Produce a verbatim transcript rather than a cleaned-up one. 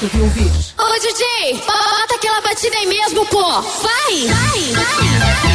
gosto de ouvir. Ô D J, bota aquela batida aí mesmo, pô. Vai, vai, vai.